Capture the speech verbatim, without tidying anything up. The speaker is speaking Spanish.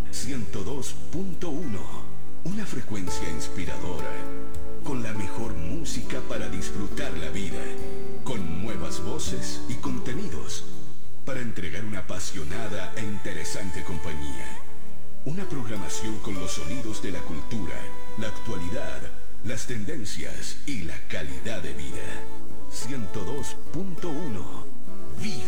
ciento dos punto uno. Una frecuencia inspiradora. Con la mejor música para disfrutar la vida. Con nuevas voces y contenidos. Para entregar una apasionada e interesante compañía. Una programación con los sonidos de la cultura, la actualidad, las tendencias y la calidad de vida. ciento dos punto uno. Vive.